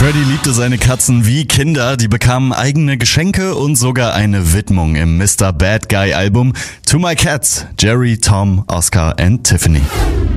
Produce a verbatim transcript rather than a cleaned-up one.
Freddy liebte seine Katzen wie Kinder. Die bekamen eigene Geschenke und sogar eine Widmung im Mister Bad Guy Album To My Cats, Jerry, Tom, Oscar and Tiffany.